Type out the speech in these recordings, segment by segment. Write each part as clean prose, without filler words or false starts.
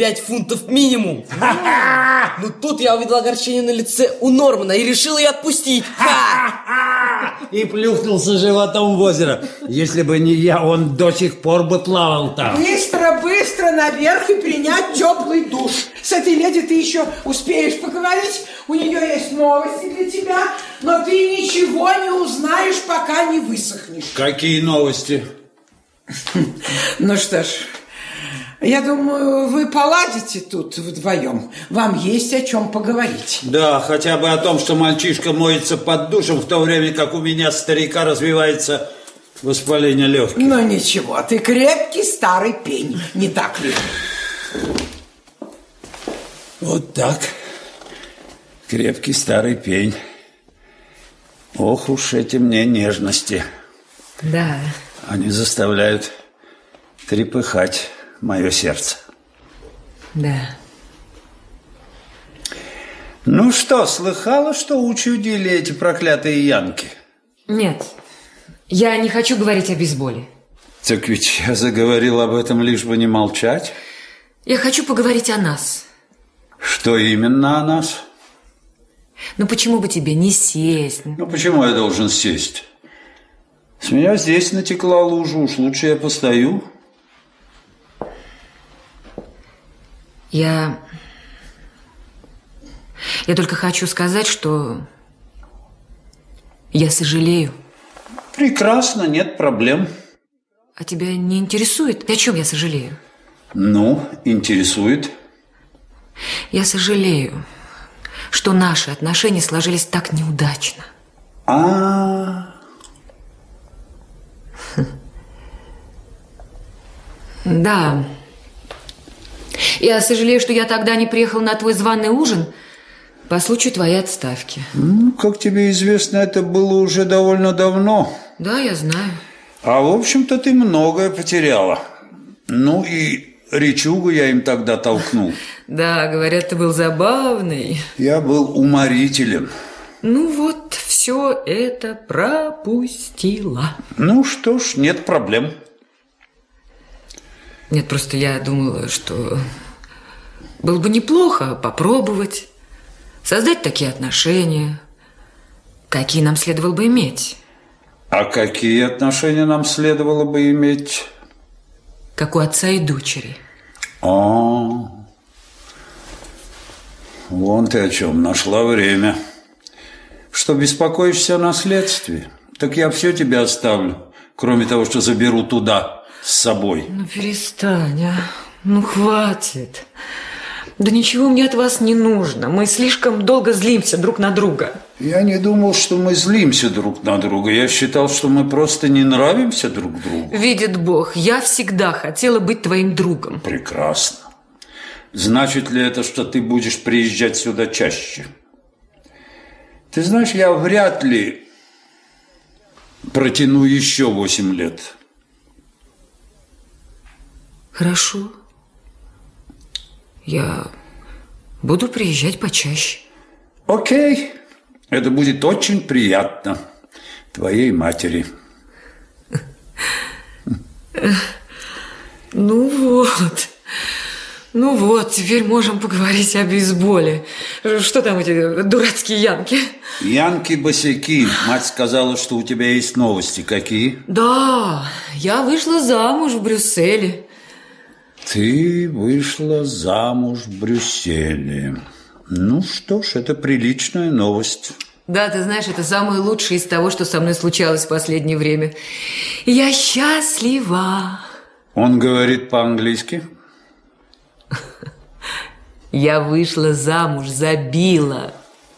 5 фунтов минимум. Ну тут я увидел огорчение на лице у Нормана и решил ее отпустить. И плюхнулся животом в озеро. Если бы не я, он до сих пор бы плавал там. Быстро наверх и принять теплый душ. С этой леди ты еще успеешь поговорить. У нее есть новости для тебя. Но ты ничего не узнаешь, пока не высохнешь. Какие новости? Ну что ж, я думаю, вы поладите тут вдвоем. Вам есть о чем поговорить. Да, хотя бы о том, что мальчишка моется под душем, в то время как у меня, старика, развивается воспаление легких. Ну ничего, ты крепкий старый пень, не так ли? Вот так. Крепкий старый пень. Ох уж эти мне нежности. Да. Они заставляют трепыхать мое сердце. Да. Ну что, слыхала, что учудили эти проклятые янки? Нет, я не хочу говорить о бейсболе. Так ведь я заговорил об этом, лишь бы не молчать. Я хочу поговорить о нас. Что именно о нас? Ну почему бы тебе не сесть? Ну почему я должен сесть? С меня здесь натекла лужа, уж лучше я постою. Я только хочу сказать, что я сожалею. Прекрасно, нет проблем. А тебя не интересует, о чем я сожалею? Ну, интересует. Я сожалею, что наши отношения сложились так неудачно. Да. Я сожалею, что я тогда не приехал на твой званый ужин по случаю твоей отставки. Ну, как тебе известно, это было уже довольно давно. Да, я знаю. А в общем-то ты многое потеряла. Ну и речугу я им тогда толкнул. Да, говорят, ты был забавный. Я был уморителен. Ну вот, все это пропустила. Ну что ж, нет проблем. Нет, просто я думала, что было бы неплохо попробовать создать такие отношения, какие нам следовало бы иметь. А какие отношения нам следовало бы иметь? Как у отца и дочери. Вон ты о чем, нашла время. Что, беспокоишься о наследстве? Так я все тебе оставлю, кроме того, что заберу туда с собой. Ну перестань, а. Ну хватит. Да ничего мне от вас не нужно. Мы слишком долго злимся друг на друга. Я не думал, что мы злимся друг на друга. Я считал, что мы просто не нравимся друг другу. Видит Бог, я всегда хотела быть твоим другом. Прекрасно. Значит ли это, что ты будешь приезжать сюда чаще? Ты знаешь, я вряд ли протяну еще 8 лет. Хорошо. Я буду приезжать почаще. Окей. Это будет очень приятно твоей матери. Ну вот, теперь можем поговорить о бейсболе. Что там эти дурацкие янки? Янки-босяки. Мать сказала, что у тебя есть новости. Какие? Да, я вышла замуж в Брюсселе. Ты вышла замуж в Брюсселе. Ну что ж, это приличная новость. Да, ты знаешь, это самое лучшее из того, что со мной случалось в последнее время. Я счастлива. Он говорит по-английски? Я вышла замуж за Билла.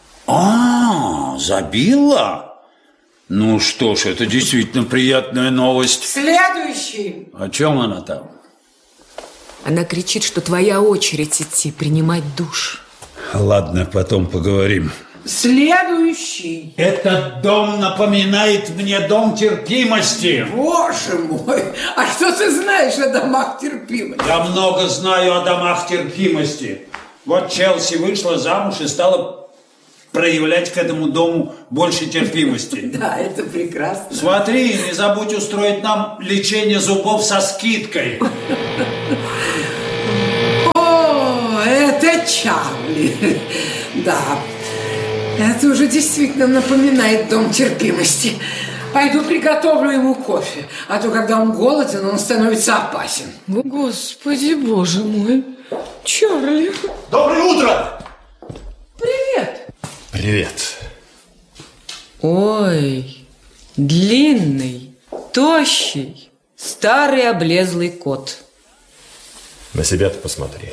За Билла? Ну что ж, это действительно приятная новость. Следующий. О чем она там? Она кричит, что твоя очередь идти принимать душ. Ладно, потом поговорим. Следующий. Этот дом напоминает мне дом терпимости. Боже мой, а что ты знаешь о домах терпимости? Я много знаю о домах терпимости. Вот Челси вышла замуж и стала проявлять к этому дому больше терпимости. Да, это прекрасно. Смотри, не забудь устроить нам лечение зубов со скидкой. О, Чарли. Да, это уже действительно напоминает дом терпимости. Пойду приготовлю ему кофе, а то, когда он голоден, он становится опасен. Господи, боже мой. Чарли. Доброе утро! Привет. Привет. Ой, длинный, тощий, старый облезлый кот. На себя-то посмотри.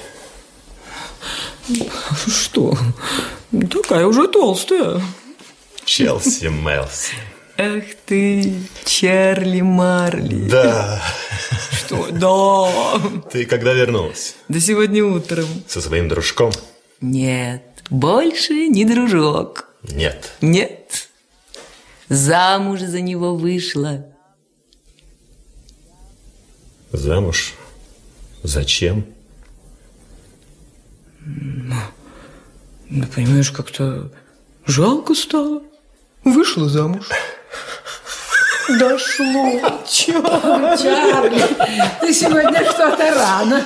Что? Такая уже толстая. Челси Мелси. Эх ты, Чарли Марли. Да. Что? Да. Ты когда вернулась? Да сегодня утром. Со своим дружком? Нет, больше не дружок. Нет. Нет. Замуж за него вышла. Замуж? Зачем? Ну, понимаешь, как-то жалко стало. Вышла замуж. Дошло. Чарли, ты сегодня что-то рано.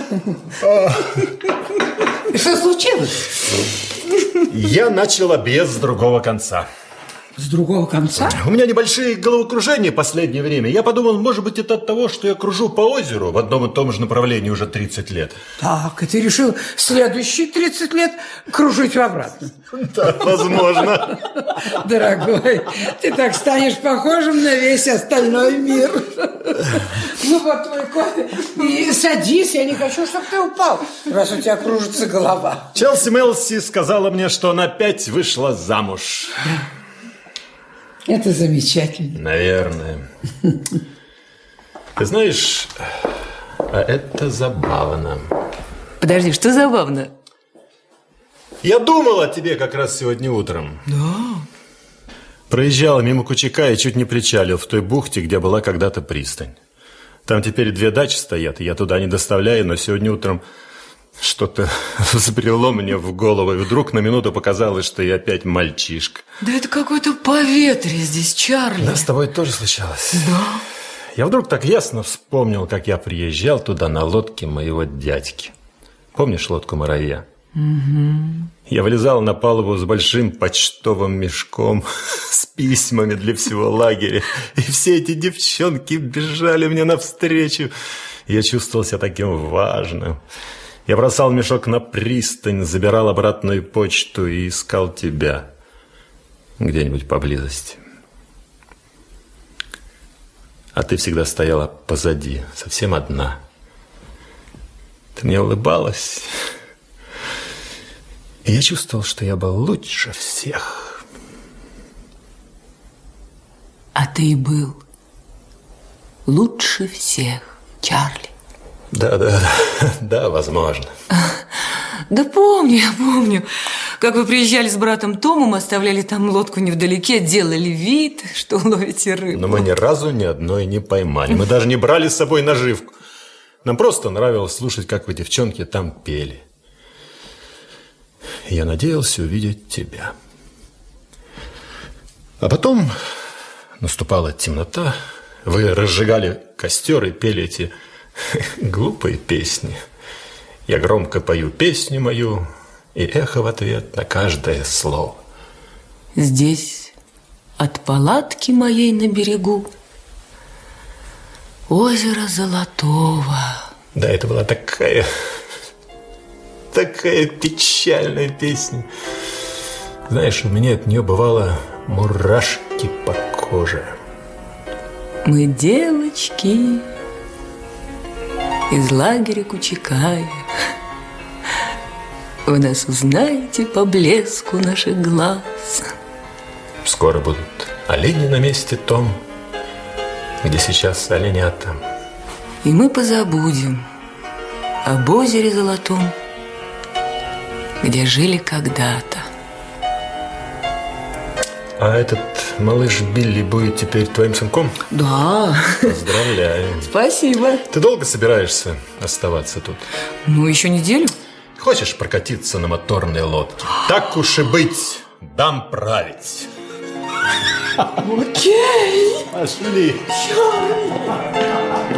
Что случилось? Я начал объезд с другого конца. С другого конца? У меня небольшие головокружения в последнее время. Я подумал, может быть, это от того, что я кружу по озеру в одном и том же направлении уже 30 лет. Так, и ты решил следующие 30 лет кружить обратно? Да, возможно. Дорогой, ты так станешь похожим на весь остальной мир. Ну вот твой кофе. И садись, я не хочу, чтобы ты упал, раз у тебя кружится голова. Челси Мелси сказала мне, что она опять вышла замуж. Это замечательно. Наверное. Ты знаешь, а это забавно. Подожди, что забавно? Я думал о тебе как раз сегодня утром. Да. Проезжал мимо Кучака и чуть не причалил в той бухте, где была когда-то пристань. Там теперь 2 дачи стоят, и я туда не доставляю, но сегодня утром что-то взбрело мне в голову, и вдруг на минуту показалось, что я опять мальчишка. Да это какое-то поветрие здесь, Чарли. Да, с тобой тоже случалось. Да. Я вдруг так ясно вспомнил, как я приезжал туда на лодке моего дядьки. Помнишь лодку «Муравья»? Угу. Я вылезал на палубу с большим почтовым мешком, с письмами для всего лагеря, и все эти девчонки бежали мне навстречу. Я чувствовал себя таким важным. Я бросал мешок на пристань, забирал обратную почту и искал тебя где-нибудь поблизости. А ты всегда стояла позади, совсем одна. Ты мне улыбалась. И я чувствовал, что я был лучше всех. А ты и был лучше всех, Чарли. Да, возможно. Да помню, я помню. Как вы приезжали с братом Томом, оставляли там лодку невдалеке, делали вид, что ловите рыбу. Но мы ни разу ни одной не поймали. Мы даже не брали с собой наживку. Нам просто нравилось слушать, как вы, девчонки, там пели. Я надеялся увидеть тебя. А потом наступала темнота. Вы разжигали костер и пели эти глупые песни. Я громко пою песню мою, и эхо в ответ на каждое слово. Здесь, от палатки моей на берегу, озеро Золотого. Да, это была такая печальная песня. Знаешь, у меня от нее бывало мурашки по коже. Мы девочки из лагеря Кучакая. Вы нас узнаете по блеску наших глаз. Скоро будут олени на месте том, где сейчас оленята. И мы позабудем об озере Золотом, где жили когда-то. А этот малыш Билли будет теперь твоим сынком? Да. Поздравляю. Спасибо. Ты долго собираешься оставаться тут? Ну, еще неделю. Хочешь прокатиться на моторной лодке? Так уж и быть, дам править. Окей. Пошли. Чарли.